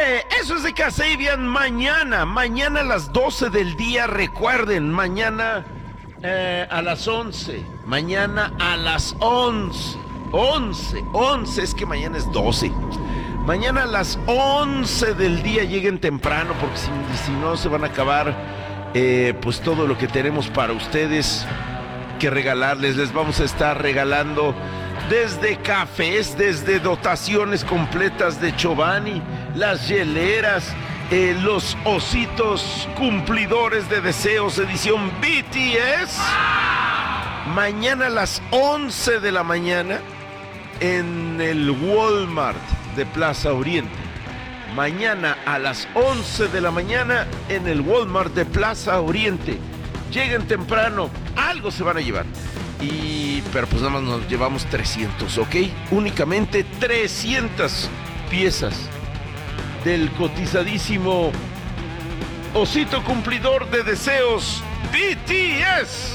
Eso es de Kasabian. Mañana a las 12 del día. Recuerden, mañana a las 11. Mañana a las 11. 11. Es que mañana es 12. Mañana a las 11 del día lleguen temprano, porque si no se van a acabar pues todo lo que tenemos para ustedes que regalarles. Les vamos a estar regalando desde cafés, desde dotaciones completas de Chobani, las hieleras, los ositos cumplidores de deseos edición BTS. Mañana a las 11 de la mañana en el Walmart de Plaza Oriente. Mañana a las 11 de la mañana en el Walmart de Plaza Oriente. Lleguen temprano, algo se van a llevar. Pero pues nada más nos llevamos 300, ¿ok? Únicamente 300 piezas del cotizadísimo osito cumplidor de deseos BTS.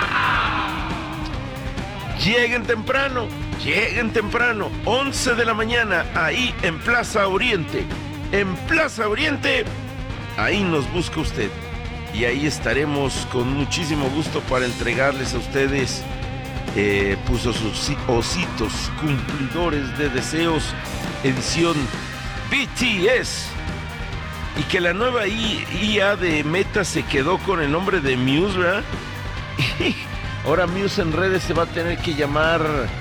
Lleguen temprano, 11 de la mañana, ahí en Plaza Oriente. En Plaza Oriente, ahí nos busca usted. Y ahí estaremos con muchísimo gusto para entregarles a ustedes pues sus ositos cumplidores de deseos edición BTS. Y que la nueva IA de Meta se quedó con el nombre de Muse, ¿verdad? Ahora Muse en redes se va a tener que llamar,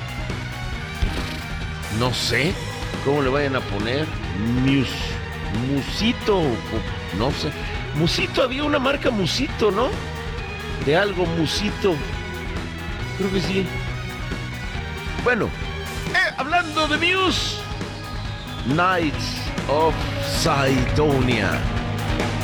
no sé cómo le vayan a poner, Musito, no sé. Musito, había una marca Musito, ¿no? De algo Musito. Creo que sí. Bueno, hablando de Muse, Knights of Sidonia.